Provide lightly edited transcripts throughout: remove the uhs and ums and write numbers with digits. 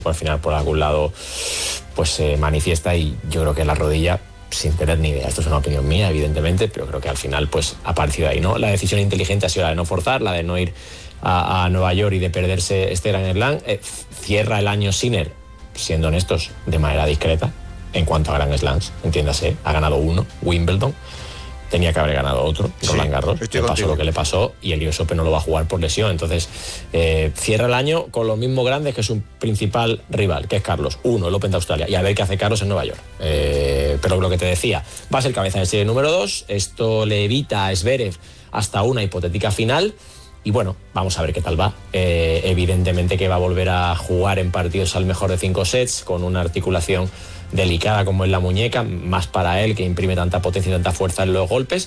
al final por algún lado pues se manifiesta, y yo creo que la rodilla, sin tener ni idea, esto es una opinión mía evidentemente, pero creo que al final pues ha aparecido ahí, ¿no? La decisión inteligente ha sido la de no forzar, la de no ir a Nueva York y de perderse este Grand Slam. Cierra el año Sinner, siendo honestos, de manera discreta en cuanto a Grand Slams, entiéndase, ha ganado uno, Wimbledon, tenía que haber ganado otro, Roland Garros, le pasó lo que le pasó, y el US Open no lo va a jugar por lesión. Entonces cierra el año con los mismos grandes que su principal rival, que es Carlos, el Open de Australia, y a ver qué hace Carlos en Nueva York. Pero lo que te decía, va a ser cabeza de serie número 2, esto le evita a Zverev hasta una hipotética final, y bueno, vamos a ver qué tal va. Evidentemente que va a volver a jugar en partidos al mejor de 5 sets, con una articulación delicada como es la muñeca, más para él, que imprime tanta potencia y tanta fuerza en los golpes,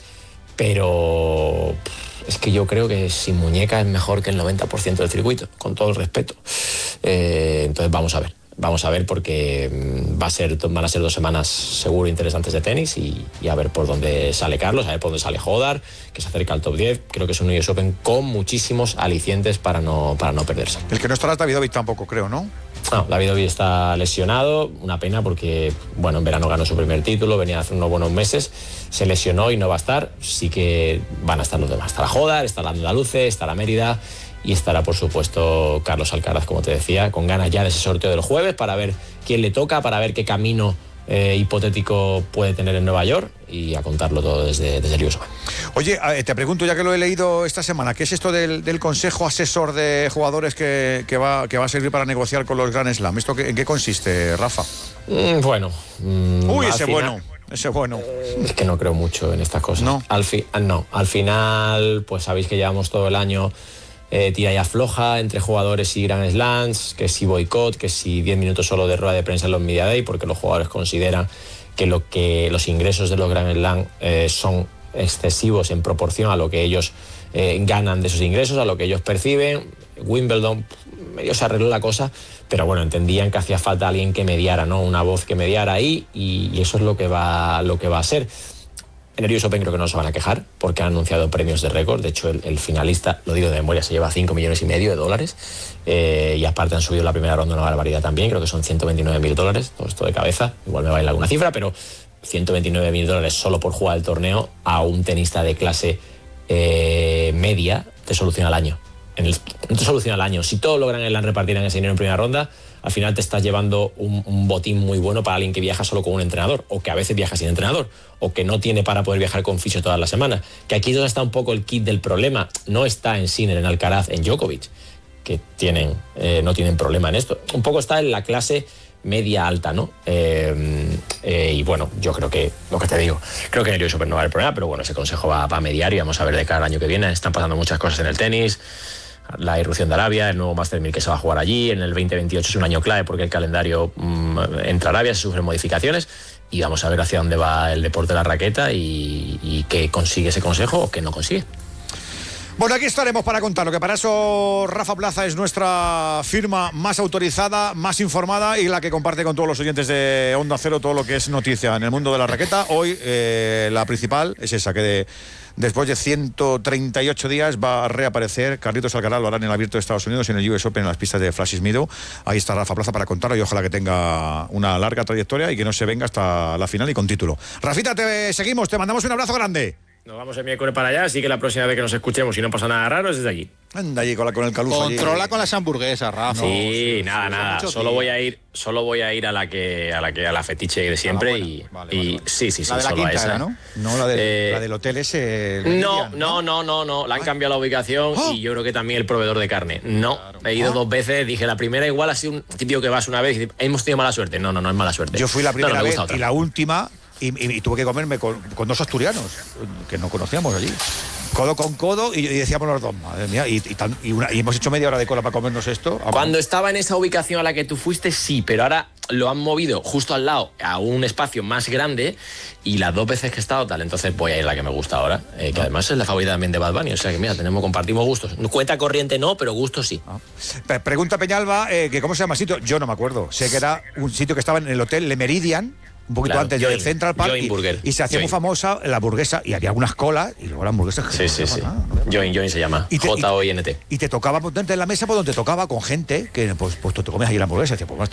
pero es que yo creo que sin muñeca es mejor que el 90% del circuito, con todo el respeto. Entonces vamos a ver porque van a ser 2 semanas seguro interesantes de tenis, y a ver por dónde sale Carlos, a ver por dónde sale Hodar, que se acerca al top 10. Creo que es un US Open con muchísimos alicientes para no perderse. El que no estará Davidovich tampoco, creo, ¿no? No, Davidovich está lesionado, una pena porque, bueno, en verano ganó su primer título, venía hace unos buenos meses, se lesionó y no va a estar. Sí que van a estar los demás. Estará Hodar, estará Andaluce, estará Mérida, y estará, por supuesto, Carlos Alcaraz, como te decía, con ganas ya de ese sorteo del jueves, para ver quién le toca, para ver qué camino hipotético puede tener en Nueva York, y a contarlo todo desde el US Open. Oye, te pregunto, ya que lo he leído esta semana, ¿qué es esto del Consejo Asesor de Jugadores que va a servir para negociar con los Grand Slam? ¿Esto en qué consiste, Rafa? Bueno. Ese bueno. Es que no creo mucho en estas cosas. ¿No? Al final, pues sabéis que llevamos todo el año tira y afloja entre jugadores y Grand Slams, que si boicot, que si 10 minutos solo de rueda de prensa en los Media Day, porque los jugadores consideran que los ingresos de los Grand Slam son excesivos en proporción a lo que ellos ganan de esos ingresos, a lo que ellos perciben. Wimbledon medio se arregló la cosa, pero bueno, entendían que hacía falta alguien que mediara, ¿no? Una voz que mediara ahí, y eso es lo que va a ser. En el US Open creo que no se van a quejar, porque han anunciado premios de récord. De hecho, el finalista, lo digo de memoria, se lleva $5,5 millones, y aparte han subido la primera ronda una barbaridad también, creo que son $129,000, todo esto de cabeza, igual me baila alguna cifra, pero $129,000 solo por jugar el torneo, a un tenista de clase media te soluciona el año. No te soluciona el año. Si todos logran repartir ese dinero en primera ronda, al final te estás llevando un botín muy bueno para alguien que viaja solo con un entrenador, o que a veces viaja sin entrenador, o que no tiene para poder viajar con fisio todas las semanas. Que aquí es donde está un poco el kit del problema. No está en Sinner, en Alcaraz, en Djokovic, que no tienen problema en esto. Un poco está en la clase media alta, ¿no? Y bueno, yo creo que, lo que te digo, creo que en el US Open no va a haber problema, pero bueno, ese consejo va a mediar, y vamos a ver de cara al año que viene. Están pasando muchas cosas en el tenis. La irrupción de Arabia, el nuevo Master 1000 que se va a jugar allí, en el 2028 es un año clave porque el calendario entra a Arabia, se sufren modificaciones, y vamos a ver hacia dónde va el deporte de la raqueta, y qué consigue ese consejo o qué no consigue. Bueno, aquí estaremos para contarlo, que para eso Rafa Plaza es nuestra firma más autorizada, más informada, y la que comparte con todos los oyentes de Onda Cero todo lo que es noticia en el mundo de la raqueta. Hoy la principal es esa, que después de 138 días va a reaparecer Carlitos Alcaraz. Lo harán en el Abierto de Estados Unidos, en el US Open, en las pistas de Flash Meadow. Ahí está Rafa Plaza para contarlo, y ojalá que tenga una larga trayectoria y que no se venga hasta la final y con título. Rafita, te seguimos, te mandamos un abrazo grande. Nos vamos el miércoles para allá, así que la próxima vez que nos escuchemos, si no pasa nada raro, es desde allí. Anda allí con el calufo. Controla allí. con las hamburguesas, Rafa. Sí, nada. Solo voy a ir a la fetiche de siempre, vale. Sí, la de la solo quinta a esa. era, ¿no? No, la del hotel ese. No. La han cambiado la ubicación, y yo creo que también el proveedor de carne. No, claro. He ido 2 veces, dije la primera igual ha sido un típico que vas una vez y dices, hemos tenido mala suerte. No es mala suerte. Yo fui la primera vez y la última. Y tuve que comerme con 2 asturianos que no conocíamos allí, codo con codo, y decíamos los dos, madre mía, y hemos hecho media hora de cola para comernos esto. Cuando estaba en esa ubicación a la que tú fuiste, sí, pero ahora lo han movido justo al lado a un espacio más grande, y las 2 veces que he estado tal, entonces voy a ir a la que me gusta ahora, que además es la favorita también de Bad Bunny, o sea que mira, compartimos gustos. Cuenta corriente no, pero gustos sí. Pregunta Peñalba, que ¿cómo se llama el sitio? Yo no me acuerdo. Sé que era un sitio que estaba en el hotel Le Meridian, un poquito Claro, antes del Central Park, y se hacía muy famosa la hamburguesa, y había algunas colas, y luego la hamburguesa... Sí. Join se llama, Joint. Y te tocaba ponerte en la mesa por donde te tocaba con gente, que pues tú te comías ahí la hamburguesa, y decías, pues